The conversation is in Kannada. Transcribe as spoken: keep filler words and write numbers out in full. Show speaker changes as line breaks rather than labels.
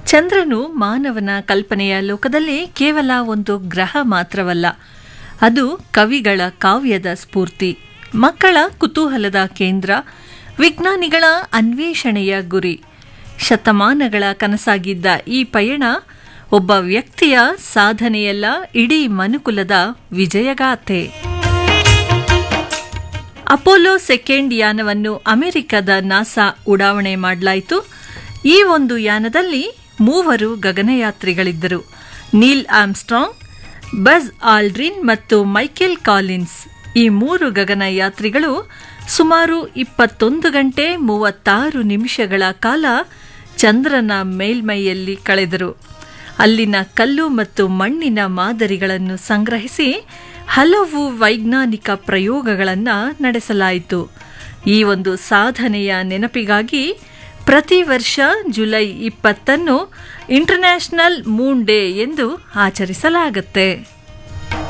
ಚಂದ್ರನು ಮಾನವನ ಕಲ್ಪನೆಯ ಲೋಕದಲ್ಲಿ ಕೇವಲ ಒಂದು ಗ್ರಹ ಮಾತ್ರವಲ್ಲ, ಅದು ಕವಿಗಳ ಕಾವ್ಯದ ಸ್ಫೂರ್ತಿ, ಮಕ್ಕಳ ಕುತೂಹಲದ ಕೇಂದ್ರ, ವಿಜ್ಞಾನಿಗಳ ಅನ್ವೇಷಣೆಯ ಗುರಿ. ಶತಮಾನಗಳ ಕನಸಾಗಿದ್ದ ಈ ಪಯಣ ಒಬ್ಬ ವ್ಯಕ್ತಿಯ ಸಾಧನೆಯಲ್ಲ, ಇಡೀ ಮನುಕುಲದ ವಿಜಯಗಾಥೆ. ಅಪೋಲೋ ಸೆಕೆಂಡ್ ಯಾನವನ್ನು ಅಮೆರಿಕದ ನಾಸಾ ಉಡಾವಣೆ ಮಾಡಲಾಯಿತು. ಈ ಒಂದು ಯಾನದಲ್ಲಿ ಮೂವರು ಗಗನಯಾತ್ರಿಗಳಿದ್ದರು: ನೀಲ್ ಆರ್ಮ್ಸ್ಟ್ರಾಂಗ್, ಬಜ್ ಆಲ್ಡ್ರಿನ್ ಮತ್ತು ಮೈಕೆಲ್ ಕಾಲಿನ್ಸ್. ಈ ಮೂರು ಗಗನಯಾತ್ರಿಗಳು ಸುಮಾರು ಇಪ್ಪತ್ತೊಂದು ಗಂಟೆ ಮೂವತ್ತಾರು ನಿಮಿಷಗಳ ಕಾಲ ಚಂದ್ರನ ಮೇಲ್ಮೈಯಲ್ಲಿ ಕಳೆದರು. ಅಲ್ಲಿನ ಕಲ್ಲು ಮತ್ತು ಮಣ್ಣಿನ ಮಾದರಿಗಳನ್ನು ಸಂಗ್ರಹಿಸಿ ಹಲವು ವೈಜ್ಞಾನಿಕ ಪ್ರಯೋಗಗಳನ್ನು ನಡೆಸಲಾಯಿತು. ಈ ಒಂದು ಸಾಧನೆಯ ನೆನಪಿಗಾಗಿ ಪ್ರತಿ ವರ್ಷ ಜುಲೈ ಇಪ್ಪತ್ತನ್ನು ಇಂಟರ್ನ್ಯಾಷನಲ್ ಮೂನ್ ಡೇ ಎಂದು ಆಚರಿಸಲಾಗುತ್ತೆ.